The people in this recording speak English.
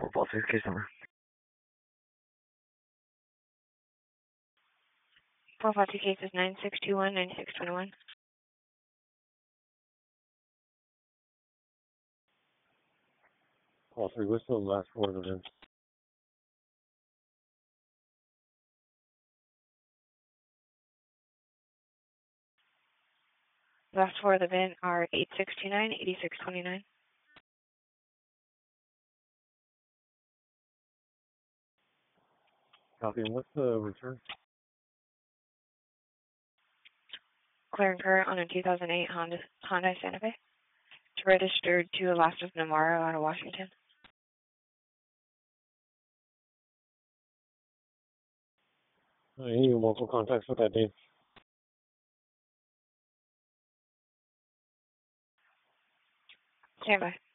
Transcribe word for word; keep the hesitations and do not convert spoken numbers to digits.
four Ball six case number. four five two cases nine six two one, nine six two one. Call three, what's the last four of the V I N? Last four of the V I N are eight six two nine, eight six two nine. Copy, and what's the return? Clear and current on a two thousand eight Honda, Honda Santa Fe. It's registered to Elastos Namaro out of Washington. Uh, any local contacts with that name? Stand by.